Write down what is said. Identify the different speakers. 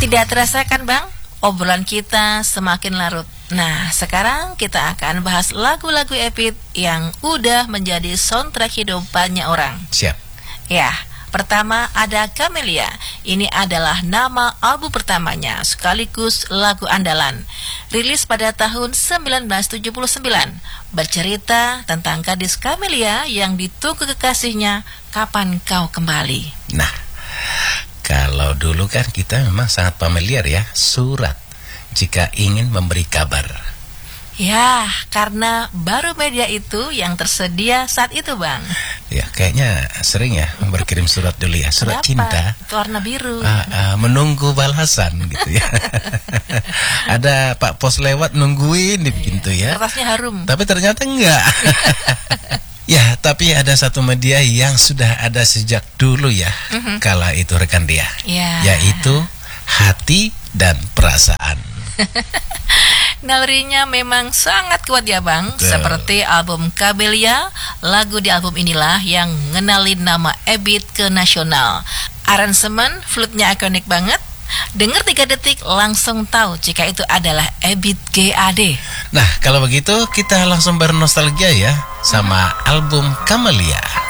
Speaker 1: Tidak terasa kan Bang, obrolan kita semakin larut. Nah, sekarang kita akan bahas lagu-lagu Ebit yang udah menjadi soundtrack hidup banyak orang.
Speaker 2: Siap.
Speaker 1: Ya, pertama ada Camellia. Ini adalah nama album pertamanya sekaligus lagu andalan. Rilis pada tahun 1979. Bercerita tentang gadis Camellia yang ditunggu kekasihnya kapan kau kembali.
Speaker 2: Nah, kalau dulu kan kita memang sangat familiar ya, surat jika ingin memberi kabar.
Speaker 1: Ya, karena baru media itu yang tersedia saat itu Bang.
Speaker 2: Ya, kayaknya sering ya berkirim surat dulu ya, surat cinta.
Speaker 1: Warna biru.
Speaker 2: Menunggu balasan gitu ya. Ada Pak Pos lewat nungguin gitu ya.
Speaker 1: Kertasnya harum.
Speaker 2: Tapi ternyata enggak. Ya, tapi ada satu media yang sudah ada sejak dulu ya, kala itu rekan dia, yaitu Hati dan Perasaan.
Speaker 1: Nalurinya memang sangat kuat ya Bang. Seperti album Camellia, lagu di album inilah yang ngenalin nama Ebit ke nasional. Aransemen flute-nya ikonik banget. Dengar 3 detik langsung tahu jika itu adalah Ebit GAD.
Speaker 2: Nah, kalau begitu kita langsung bernostalgia ya sama album Camellia.